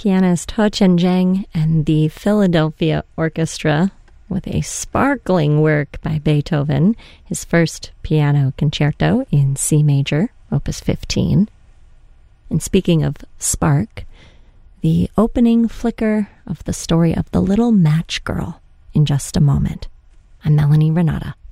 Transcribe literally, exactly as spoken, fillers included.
pianist He Chen-jeng and the Philadelphia Orchestra with a sparkling work by Beethoven, his first piano concerto in C major, Opus fifteen. And speaking of spark, the opening flicker of the story of the Little Match Girl in just a moment. I'm Melanie Renata.